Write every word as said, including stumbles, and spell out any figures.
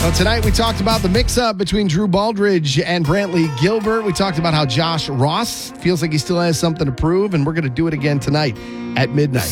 Well, tonight we talked about the mix-up between Drew Baldridge and Brantley Gilbert. We talked about how Josh Ross feels like he still has something to prove, and we're going to do it again tonight at midnight.